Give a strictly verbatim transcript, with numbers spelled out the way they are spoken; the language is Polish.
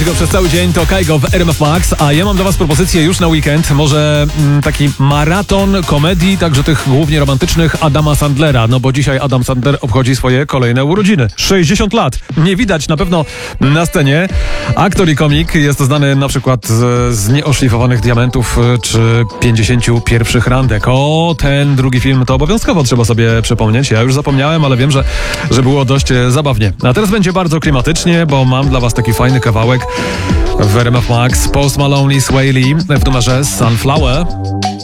go przez cały dzień, to Kaigo w R M F Max, a ja mam dla was propozycję już na weekend, może mm, taki maraton komedii, także tych głównie romantycznych Adama Sandlera, no bo dzisiaj Adam Sandler obchodzi swoje kolejne urodziny. sześćdziesiąt lat. Nie widać na pewno na scenie. Aktor i komik jest znany na przykład z, z Nieoszlifowanych Diamentów czy pięćdziesięciu pierwszych randek. O, ten drugi film to obowiązkowo trzeba sobie przypomnieć. Ja już zapomniałem, ale wiem, że, że było dość zabawnie. A teraz będzie bardzo klimatycznie, bo mam dla was taki fajny kawałek w R M F Max. Post Malone i Sway Lee w numerze Sunflower.